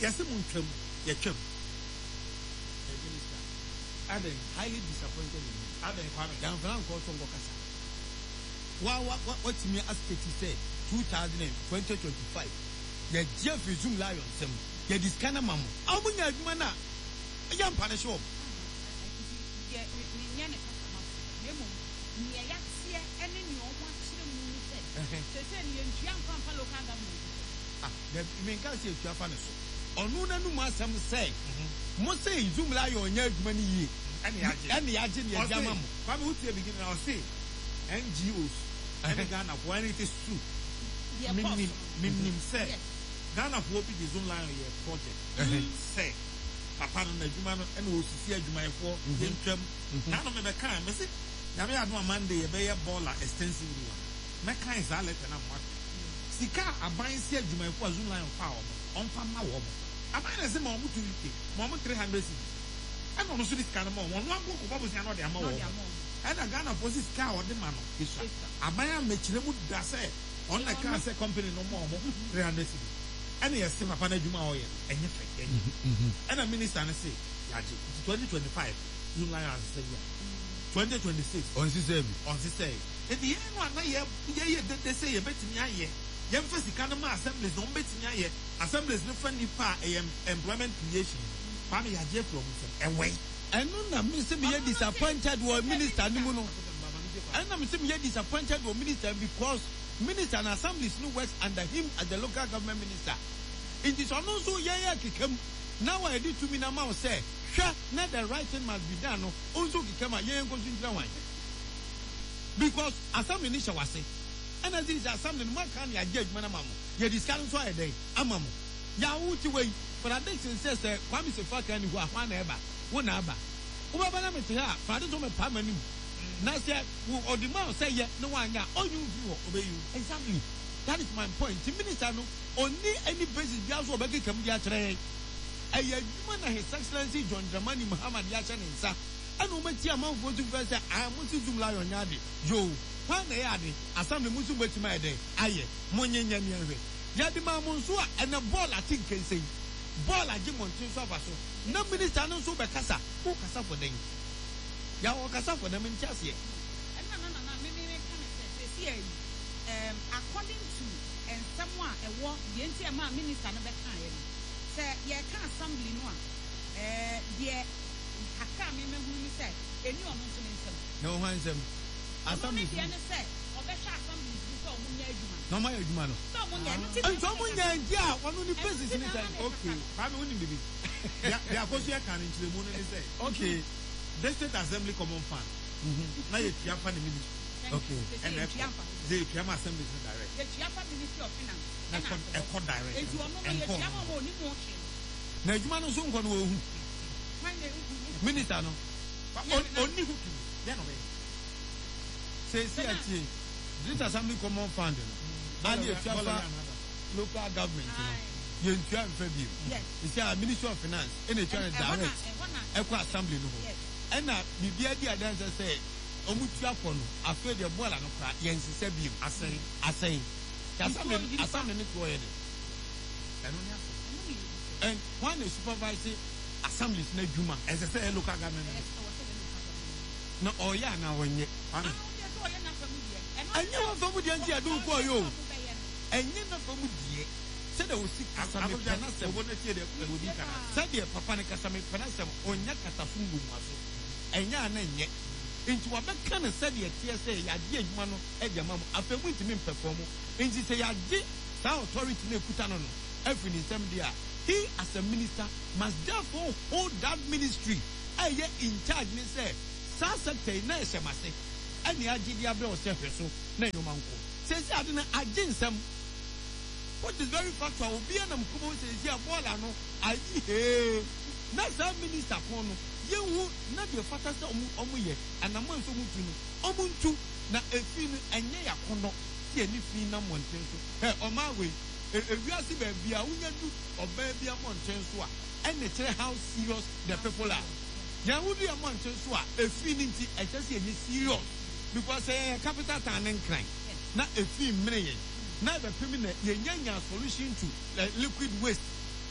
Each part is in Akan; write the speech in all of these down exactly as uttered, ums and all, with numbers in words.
yɛsɛ mu ntwam yɛtwam Aden highly disappointed in you. Aden kwame Dan Frank also go kasa. Wa wa what me as state say twenty twenty-five. Ye Jeff Zoom Lion sem. Ye this kind of mamu. Amunya adwuma na. Ya mpane show. Ye me nya ne kasa ma. Memo ni ya tie ene ni o mo akire mu ni say. Se se ni entua mpa local government. Ah, the me can say entua fa ne so. Onu na nu ma asem say. Mo say Zoom Lion nya adwuma ni yi. Ani aje. Ani aje ni ya jama mo. Kwame utie begin na o say N G Os. Any Ghana for any it is true. Minim minim say Ghana for be the Zoom Lion here project. Say papa no adwuma no e na osisi adwuma efo yentwam. Na no me be kan me say na me ado Monday e be ye baller extensively. Me kan is a letter na mo. Sika aban si adwuma efo Zoom Lion fa o. On fa ma wo. Aban na say ma mo two fifty. Ma mo three hundred cedis. I don't know so this kind of more. One one go ko bobo si anọ de ama wo. And a Ghana for this car or the man. Abaya mechiremu da say on the car say company no more three hundred cedis. And yes, my partner Juma oil and you fake. And a minister and say, Yaji, twenty twenty-five, Zoom Lion as say twenty twenty-six On system. on system. At the end one year, yeah, they say you bet me a year. Young first the Kanama assemblies don't bet me a year. Assemblies no friendly part employment creation. Family Yaji from away. And no, me say me disappointed with minister ni muno. And I'm saying me disappointed with minister because minister and assemblies no works under him as the local government minister. It is also yeah yeah kikem. Now I did to me now say, sure, not the right thing must be done. Also kikem a yeah go to one. Because assembly ni shawase. And as is assembly man can ya judge manamamu. You discuss so a day. Amamu. Ya uti way. For addiction says Kwame Sefaka ni wa hwana eba. One aba. Uba na mete ha, fade to me pa manim. Na say or the man say ye no one ya on you view obey you. Exactly. That is my point. The minister no only any basis bi aso obeki kam dia kire. Aya djuma na His Excellency John Dramani Muhammad ya cha nsa. Ana o meti amanfo tu fa say ah musu Zoom Lion ya de. Yo, kwa na ya de. Asam musu meti ma de. Aye, monyenya ni ahwe. Ya de ma monso a ena ball atinke sei. Ball a Jimon so abaso. No minister no so be kasa. Who kasa for them? Ya o kasa for them in chase. No no no no me me me can say say um according to and someone a war the entire man minister no be kan ye. Say ye kan assembly no a eh the kaka me me hu ni say eni ono so ni nsem. No handsome. Assembly the ene say obehwa assembly so o munya adwuma. No my adwuma no. So munya no ti. And so munya ndia one of the basis ni say Okay, Kwame woni bibi. They are going to can into the moon and say, okay, the state assembly common fund. Now you have the ministry. Okay. And the Piama assembly is direct. The Chiapa Ministry of Finance. That's a code direct. And you are not a Chiama or Nimotion. Na adwuma no so nko no hu. Minister no. Only who can. Then obey. Say say atie. This assembly common fund no. And you have local government no. You try and you. Yes. You see our Ministry of Finance in a channel direct. Equal assembly no. And na bibia di adanse say omutua for no afraid the ball no kra yensi se bi asen asen. Assembly assembly no to yede. And one is supervising assemblies na djuma as I say local government. No oya na wonye. Anya wa famu di anti adu ko yo. Enye na famu die. Said I will see Casame Panasam. Said the Papa Casame Panasam, or Yakatafungu Maso. And Yan and yet. Into a back kind of said the T S A, Yadia Mano, Ediamam, after winter mean perform. And she say, Yadi, South authority ne Kutano, every Nisemdia. He, as a minister, must therefore hold that ministry. I yet in charge, me say, Sasate, Nasamase, and the Ajidiablo Seferso, Nayomanko. Says I didn't agin some. What is very factual, be an Amkumo says, yeah, Bolano, I hear. Next minister, Kono, you will not be a fattest omuye, and a month of Mutino, Omuntu, na a fin and Yaya Kono, see any fina Montenso, her on my way, a Viasi baby, a Uyadu, or baby a Montensua, and the tell how serious the people are. Yahudi a Montensua, a finity, I just say serious, because a capital town and crime, not a few million. Now the permanent yenya solution to like liquid waste.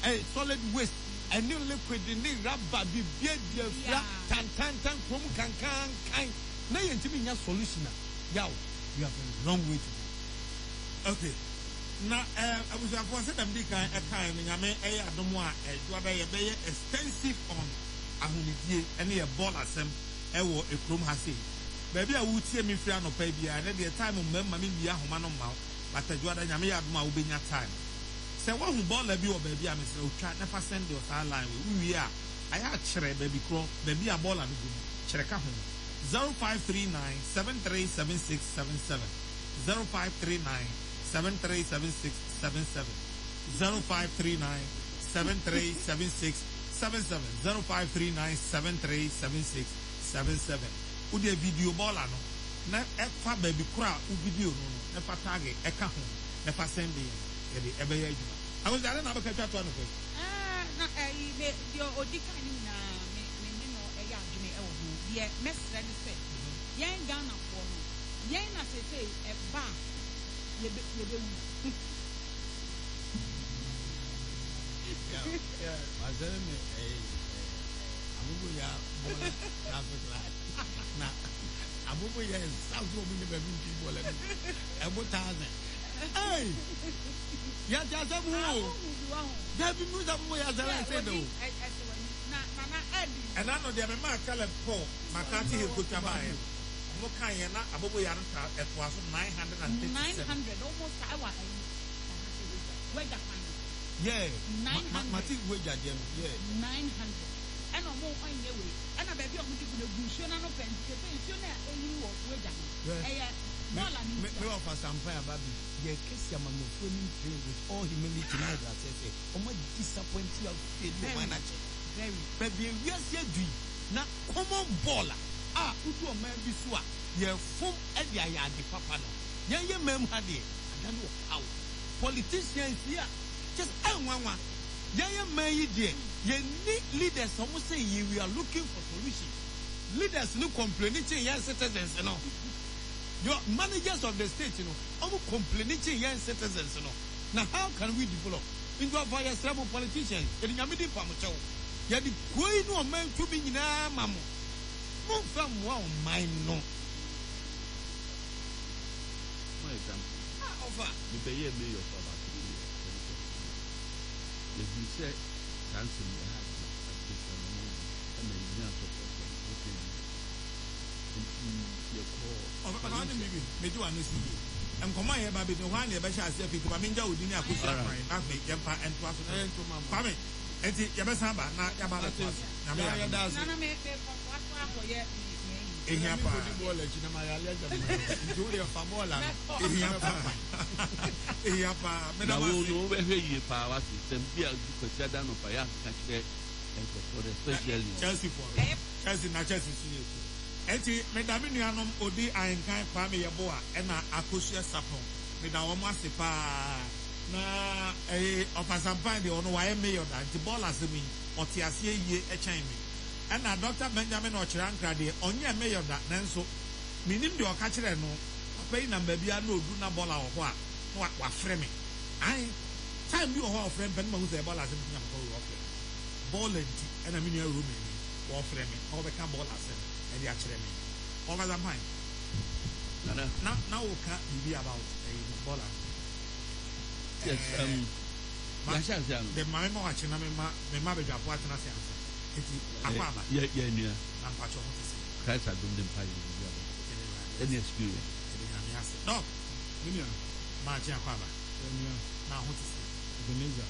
a solid waste and new liquid in the rubber be beer flat tan tan tan from can can can na yentimi nya solution yaw you have a long way to go. Okay. Na eh abusuafo say dem di kan e kan me nyame e adomo a edwa be ye be extensive on ahonidie ene ye ball asem e wo ekrom ha sei ba bia wo tie me fira no pa bia na the time mmamma me bia homa no ma but edwa da nyame ya adomo a wo benya time se wo hu ball bi wo ba bia me se otwa na fa send your star line we wi a aya kire ba bi kro ba bia ball no gum kire ka ho zero five three nine seven three seven six seven seven zero five three nine seven three seven six seven seven zero five three nine seven three seven six seven seven zero five three nine seven three seven six seven seven. Ude video ball ano na efa baby kura u video no no efa tag e ka ho efa send e de ebe ya adwuma. I was there na be ka twa to no ko. Ah na eh be dio odika ni na me me no e ya adwuma e wo ho. Ye mesre ni se. Yen Ghana fo no. Yen na se se e ba ye be ye be wu. Yeah, yeah. I said me eh abubu ya bola traffic light. Na abubu ya south wo me be bi bola ni. Ebo thousand. Hey. Ya ja sabu. Da bi mu da mu ya zara say do. Na na na edi. And I know they be ma kala po makati he ko taba e. Mo kan ye na abubu ya nta e to aso nine hundred thirty-seven. nine hundred almost I wa. Where that man? Yeah. nine hundred. Mati weja dem. Yeah. nine hundred. And no more on your way. And a baby on the Gushon and open the pension and you walk with them. Me offer some fire, baby. Yeah, kiss your mamma with all humility. Now, I say, oh, my disappointing of the manager. Very. Baby, we are here doing now. Come on, baller. Ah, who do a man be swa? Yeah, from Eddie, I had the papa. Yeah, yeah, ma'am, had it. I don't know how. Politicians here. Just I want one. Yeah, yeah, man, you did. You need leaders. Almost say you we are looking for solutions. Leaders no complaining to young citizens, you know. Your managers of the state, you know, almost complaining to young citizens, you know. Now, how can we develop into a fire stable politicians? And you made it for much. You had the queen or man to be in a mamma. Move from one mine, no. For example, Ah, over. you pay a mayor for about two years. If you say, Nancy, you have a different amount, and then you have to put them, okay, your call. Oh, but I don't me do understand. And come here, baby, the one you better say, if I'm in Joe, dinner, I could say, I make them and to us to my family. And it's Yabasamba, not Yabalas. Nana me for yet. In your part, Julia Famola. in your part, in your part, Now, we'll know where you power system, be a good sedan of a young country, and for especially Chelsea for Chelsea, not Chelsea. Eti medami nuanom odi ankan pa me yeboa e na akosia sapon me da wo mase pa na eh ofasampan de ono wa e mayor da nti ball asemi oti ase yie e chan me e na Doctor Benjamin Ochiran de onye mayor da nanso minim de oka kire no papa na mba bia na odu na ball a wo ho a wa wa frɛ me ai time bi wo ho frɛ me ma hu se ball asemi nya ko wo frɛ ball enti e na me nua room ni wo frɛ me wo be ka ball asemi and the actually over the mind. Now, now we can't be about a baller. yes, um, the my watching, I mean, my mother got what I say. It's a father. Yeah, yeah, yeah. I'm not sure what to say. Christ had been empire. Any experience? No, my dear father. Now, what to say? The laser.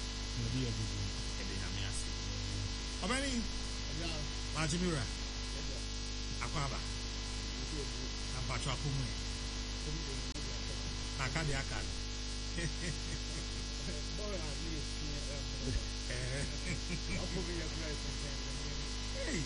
How many? Majimura. Akwaba. Ampacho akumu. Akadi akadi. Hey.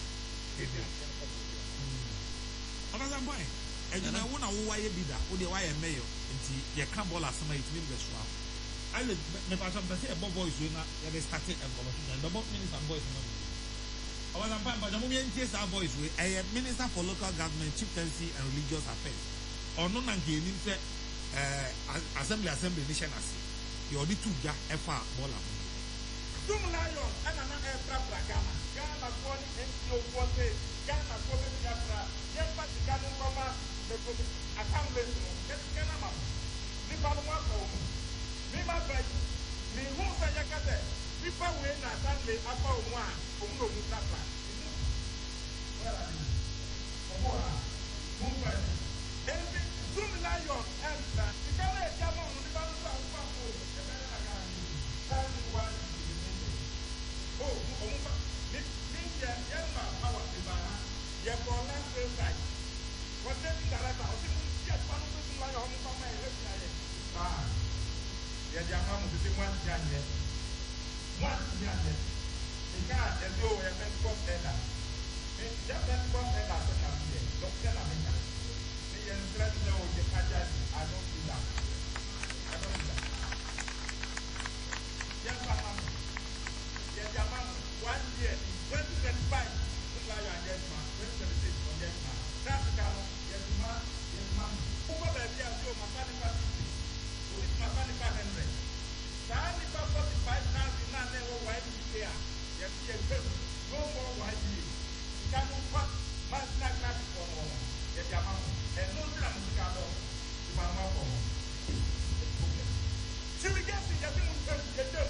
Obaza boy. Ejuna wo na wo waye bida, wo de waye mayor. Nti ye ka ball asema itimi be so afa. I le me pa some say e bo boys we na ye dey start e conversation. The both ministers and boys no. Obaza boy pa jamu yen tie sa boys we e minister for local government, chieftaincy and religious affairs. Ono na nke nim say eh assembly assembly nation ase. Ye odi tuja e fa ball afa. Zoom Lion, and an extra Bragama, Ghana Pony, and Slow Forte, Ghana Pony, yes, but the Ghana Roma, the account, get Ghana, Nipawa, me my friend, me who say Yakate, people win a Sunday upper one, who know who's that plan. Where are you? Move every Zoom Lion, and the Ghana Jamon, the Ghana. Oh, me, me, yeah, yeah, power, yeah, for last side. What's that in the letter? I think yes, one of them like home from my left. Ah, yeah, Jamam is the one Jan, one Jan. The guy that go and then cross header. Just then cross header, so can be there. Doctor America. The entrance know the Kajas, I don't do that. I don't do that. Yes, Mama. One year, twenty twenty-five, look like you're yes, man. twenty twenty-six, yes, man. That's the kind of yes, man, yes, man. Over the idea of your mechanical fifty, with mechanical hundred. Mechanical forty-five thousand, not never white here. Yes, yes, no more white here. You can't move back, man, not not for more. Yes, your mom, and no time to go. You are not for more. She will get it, you will get them.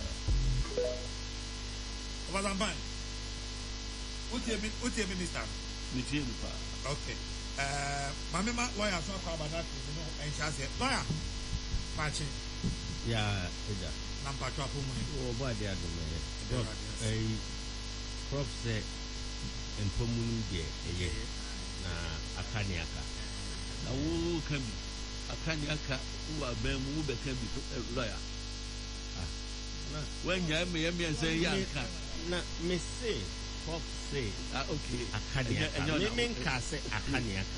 Wazamban. What's your what's your minister? Okay. Uh, Mamma lawyer so far about that, you know, and she said, lawyer, matching. Yeah, Ida. Number twelve. Oh, boy, they are doing a crop set and Pomuni, na Akaniaka. Now, who can be Akaniaka who are Ben who can be a lawyer? When you have me and say, yeah, na me say, crop say, ah, okay, Akaniaka. Me mean say Akaniaka.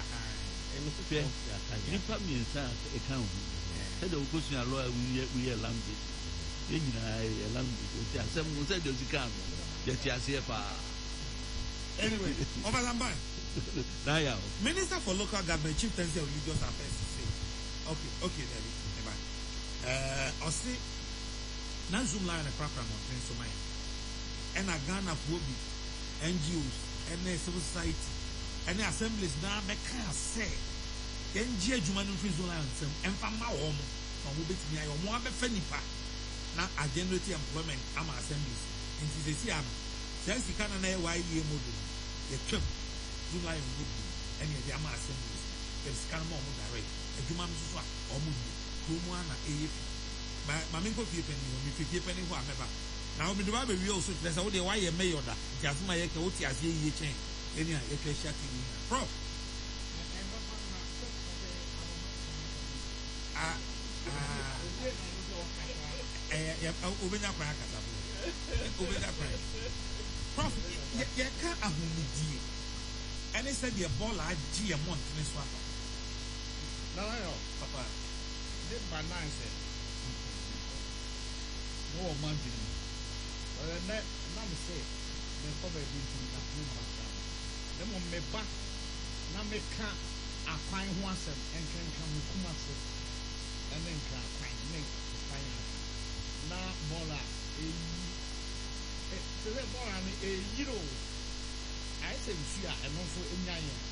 Nipa means a account. Said the question a lawyer we are language. In a language, some will say there's a camp. That you are here for. Anyway, over Lambert. Minister for Local Government, Chief Tense of Religious Affairs. Okay, okay, David. Uh, I'll see. Na Zoom Lion a program on Pennsylvania. And a Ghana Phobi, N G Os, and a civil society, and the assemblies now make a say. N G O Juman Free Zoom Lion, and Fama Home, from Ubit Nia, or Moabe Fenipa. Now, a generate employment, Ama assemblies. And this is Yam. Since you can't know why you model, the trip, Zoom Lion would be, and the Ama assemblies. There's Canamo Direct, a Juman or Mudu, Kumuana, A F. Mammy go to penny, if you keep any one member. Now, we do have a real suit. That's all the why you may order. Just my echo, as ye chain. Any echo shutting. Prof. Ah, ah, open your crack. Open your crack. Prof, you can't have me. And they said the ball I G a month in this one. No, no, Papa. This banana said. No man didn't. Well, then, let me say, the cover is in the room background. Then, when me back, now me can't find one sem and can come with myself. And then can find me. Now, Mola, a Mola, a hero. I say, she are, and also in Yaya.